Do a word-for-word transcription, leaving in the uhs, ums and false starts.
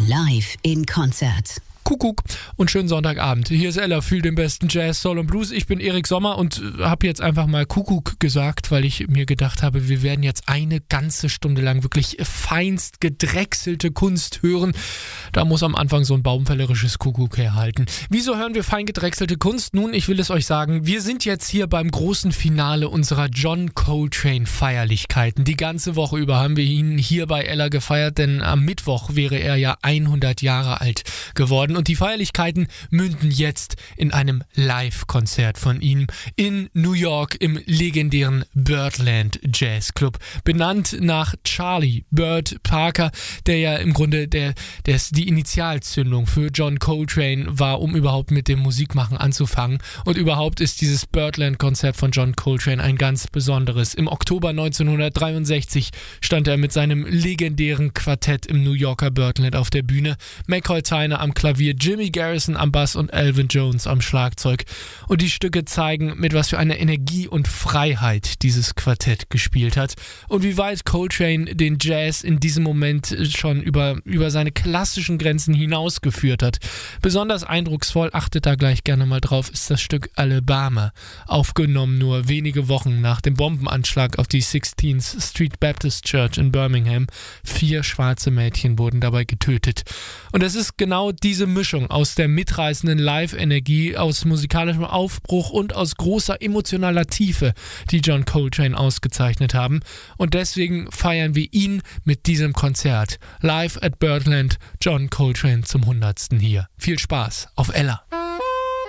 Live in Konzert. Kuckuck und schönen Sonntagabend. Hier ist Ella, fühl den besten Jazz, Soul und Blues. Ich bin Erik Sommer und habe jetzt einfach mal Kuckuck gesagt, weil ich mir gedacht habe, wir werden jetzt eine ganze Stunde lang wirklich feinst gedrechselte Kunst hören. Da muss am Anfang so ein baumfällerisches Kuckuck herhalten. Wieso hören wir fein gedrechselte Kunst? Nun, ich will es euch sagen, wir sind jetzt hier beim großen Finale unserer John Coltrane Feierlichkeiten. Die ganze Woche über haben wir ihn hier bei Ella gefeiert, denn am Mittwoch wäre er ja hundert Jahre alt geworden. Und die Feierlichkeiten münden jetzt in einem Live-Konzert von ihm in New York im legendären Birdland Jazz Club. Benannt nach Charlie Bird Parker, der ja im Grunde der, der die Initialzündung für John Coltrane war, um überhaupt mit dem Musikmachen anzufangen. Und überhaupt ist dieses Birdland-Konzert von John Coltrane ein ganz besonderes. Im Oktober neunzehnhundertdreiundsechzig stand er mit seinem legendären Quartett im New Yorker Birdland auf der Bühne. McCoy Tyner am Klavier, Jimmy Garrison am Bass und Elvin Jones am Schlagzeug. Und die Stücke zeigen, mit was für einer Energie und Freiheit dieses Quartett gespielt hat und wie weit Coltrane den Jazz in diesem Moment schon über, über seine klassischen Grenzen hinausgeführt hat. Besonders eindrucksvoll, achtet da gleich gerne mal drauf, ist das Stück Alabama, aufgenommen nur wenige Wochen nach dem Bombenanschlag auf die sixteenth Street Baptist Church in Birmingham. Vier schwarze Mädchen wurden dabei getötet. Und es ist genau diese Mischung aus der mitreißenden Live-Energie, aus musikalischem Aufbruch und aus großer emotionaler Tiefe, die John Coltrane ausgezeichnet haben. Und deswegen feiern wir ihn mit diesem Konzert. Live at Birdland, John Coltrane zum hundertsten hier. Viel Spaß auf Ella.